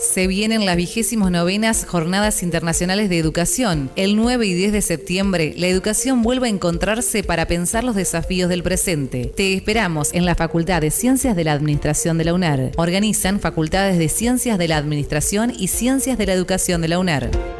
Se vienen las 29ª Jornadas Internacionales de Educación. El 9 y 10 de septiembre, la educación vuelve a encontrarse para pensar los desafíos del presente. Te esperamos en la Facultad de Ciencias de la Administración de la UNAR. Organizan Facultades de Ciencias de la Administración y Ciencias de la Educación de la UNAR.